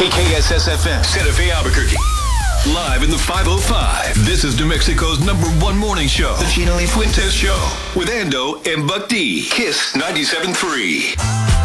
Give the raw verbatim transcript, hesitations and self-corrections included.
K K S S F M, Santa Fe, Albuquerque. Live in the five oh five. This is New Mexico's number one morning show, The Chino y Fuentes Show, with Ando and Buck D. Kiss ninety-seven point three.